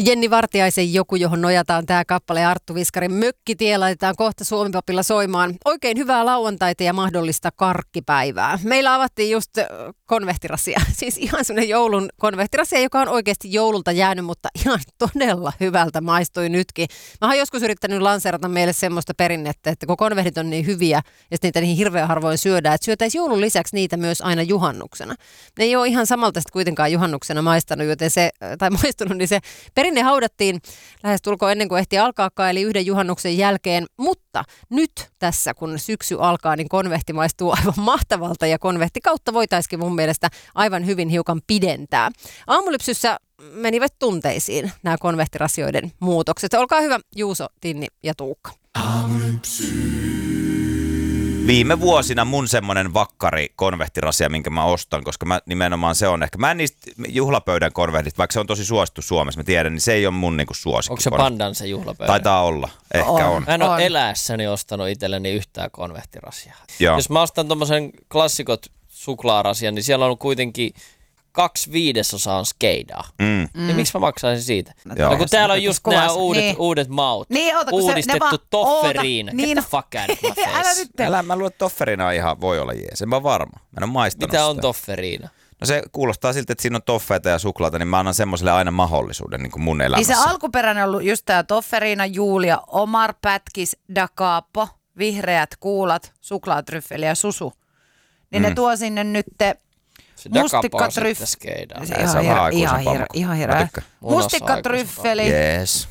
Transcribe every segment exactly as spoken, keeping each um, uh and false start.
Jenni Vartiaisen Joku, johon nojataan tämä kappale. Arttu Viskarin Mökkitie laitetaan kohta Suomi-papilla soimaan. Oikein hyvää lauantaita ja mahdollista karkkipäivää. Meillä avattiin just konvehtirasia. Siis ihan semmoinen joulun konvehtirasia, joka on oikeasti joululta jäänyt, mutta ihan todella hyvältä maistui nytkin. Mä oon joskus yrittänyt lanseerata meille semmoista perinnettä, että kun konvehdit on niin hyviä ja niitä niin hirveän harvoin syödään, että syötäisiin joulun lisäksi niitä myös aina juhannuksena. Ne ei ole ihan samalta sitten kuitenkaan juhannuksena maistanut, joten se, tai maistunut, niin se perinne haudattiin lähestulkoon ennen kuin ehti alkaakaan, eli yhden juhannuksen jälkeen. Mutta nyt tässä, kun syksy alkaa, niin konvehti maistuu aivan mahtavalta ja konvehtikautta voitaisiin mun mielestä aivan hyvin hiukan pidentää. Aamulypsyssä menivät tunteisiin nämä konvehtirasioiden muutokset. Olkaa hyvä, Juuso, Tinni ja Tuukka. Viime vuosina mun semmonen vakkari konvehtirasia, minkä mä ostan, koska mä nimenomaan se on ehkä, mä en niistä juhlapöydän konvehdit, vaikka se on tosi suosittu Suomessa, mä tiedän, niin se ei ole mun niinku suosikki. Onko se pandan se juhlapöydän? Taitaa olla, ehkä on. on. Mä en ole eläessäni ostanut itselleni yhtään konvehtirasiaa. Joo. Jos mä ostan tommosen klassikot suklaarasian, niin siellä on kuitenkin kaksi viidesosaa on skeidaa. Mm. Niin miksi mä maksaisin siitä? No, kun täällä on just nämä uudet, niin. uudet maut. Niin, oota, uudistettu va- tofferiina. Niin. Get the fuck out of my face. Älä nyt. Älä, mä luulen, että tofferiina on ihan, voi olla jees. En mä varma. Mä en ole maistanut Mitä on sitä. tofferiina? No se kuulostaa siltä, että siinä on toffeita ja suklaata, niin mä annan semmoiselle aina mahdollisuuden niin kuin mun elämässä. Niin se alkuperäinen on ollut just tää tofferiina, Julia, Omar, Pätkis, Da Capo, vihreät kuulat, suklaatryffeli ja susu. Niin mm. ne tuo sinne nyt te mustikkatryffeli. Ihan hirveä, ihan hirveä, ihan hirveä. Mustikkatryffeli. Yes.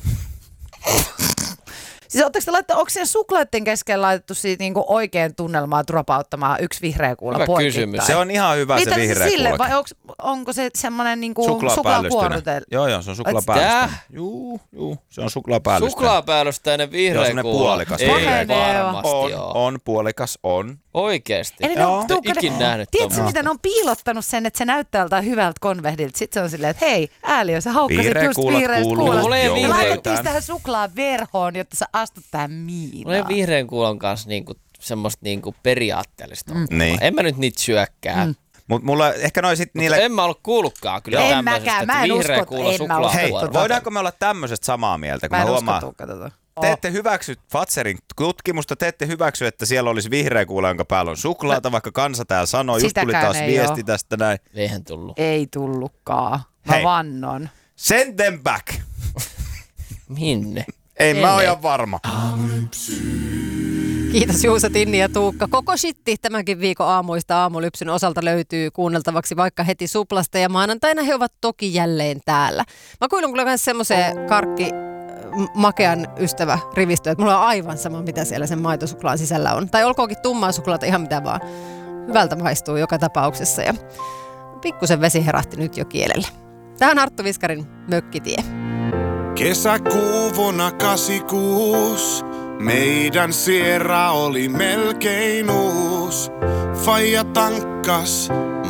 Siis ootteko te laittaa, onko siellä suklaiden kesken laitettu siitä niinku oikein tunnelmaa turpauttamaan yksi vihreä kuula poikittain? Kysymys. Se on ihan hyvä. Mitä se vihreä se sille, kuula. vai onko, onko se semmoinen niinku suklaakuorrutel? Joo, joo, se on suklaapäällystöinen. Juu, juu, se on suklaapäällystöinen. Suklaapäällystöinen vihreä kuula. Puolikas. Ei varmasti on, ole. on puolikas, on. Oikeesti? Eli ne on, Tuukka, ikin ne, nähnyt tiedätkö tommoista. mitä ne on piilottanut sen, että se näyttää joltain hyvältä konvehdilta. Sitten se on silleen, että hei, Ääliö, sä haukkasit vihreä just kuulat vihreästä kuuluu. kuulasta. Mulla ei Me vihreä- laitettiin sitä tähän suklaaverhoon, jotta sä astut tähän miinaan. Mulla ei vihreän kuulan kanssa niinku, semmoista niinku periaatteellista mm. Niin. En mä nyt niitä syökkää. Mm. Mut mulla ehkä noin sit niillä... En mä ollut kuullutkaan kyllä En tämmöisestä, mäkään, että mä en vihreä usko, kuula en mä usko. Hei, suklaakuorma. voidaanko me olla tämmöisestä samaa mieltä, kun Mä mä, en huomaan... usko, Tuukka, tota. Te ette hyväksy Fatserin tutkimusta, te ette hyväksy, että siellä olisi vihreä kuula, jonka päällä on suklaata, vaikka kansa täällä sanoo. Just tuli Sitäkään taas ei viesti oo. tästä näin. Eihän tullut. Ei tullutkaan. Mä Hei. vannon. Send them back. Minne? Ei mä ole ihan varma. Kiitos Juuso, Tinni ja Tuukka. Koko shitti tämänkin viikon aamuista Aamulypsyn osalta löytyy kuunneltavaksi vaikka heti Suplasta ja maanantaina he ovat toki jälleen täällä. Mä kuulun kyllä myös semmoiseen karkki makean ystävä rivistöön, että mulla on aivan sama mitä siellä sen maitosuklaan sisällä on. Tai olkoonkin tummaa suklaata, ihan mitä vaan. Hyvältä maistuu joka tapauksessa ja pikkusen vesi herähti nyt jo kielellä. Tähän Arttu Viskarin Mökkitie. Kesäkuu vuonna kahdeksankymmentäkuusi, meidän sierra oli melkein uus. Faija tankkas